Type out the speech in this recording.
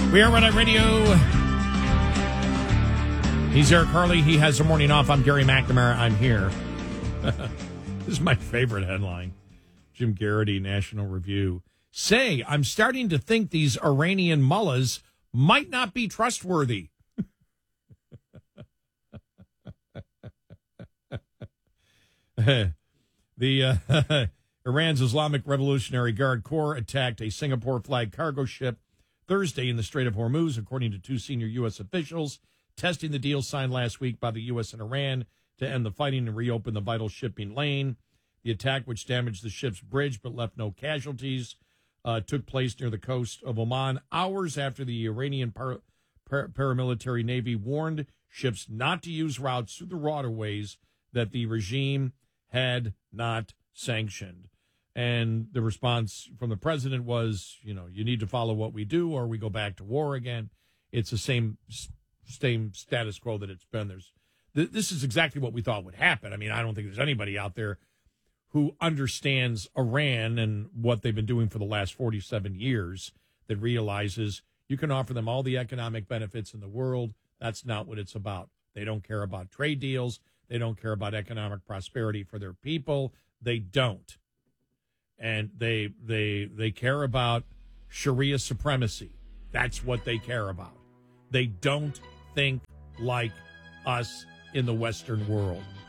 We are Red Eye Radio. He's Eric Harley. He has a morning off. I'm Gary McNamara. I'm here. This is my favorite headline. Jim Garrity, National Review. Say, I'm starting to think these Iranian mullahs might not be trustworthy. Iran's Islamic Revolutionary Guard Corps attacked a Singapore flag cargo ship Thursday in the Strait of Hormuz, according to two senior U.S. officials, testing the deal signed last week by the U.S. and Iran to end the fighting and reopen the vital shipping lane. The attack, which damaged the ship's bridge but left no casualties, took place near the coast of Oman hours after the Iranian paramilitary navy warned ships not to use routes through the waterways that the regime had not sanctioned. And the response from the president was, you need to follow what we do or we go back to war again. It's the same status quo that it's been. This is exactly what we thought would happen. I mean, I don't think there's anybody out there who understands Iran and what they've been doing for the last 47 years that realizes you can offer them all the economic benefits in the world. That's not what it's about. They don't care about trade deals. They don't care about economic prosperity for their people. They don't. And they care about Sharia supremacy. That's what they care about. They don't think like us in the Western world.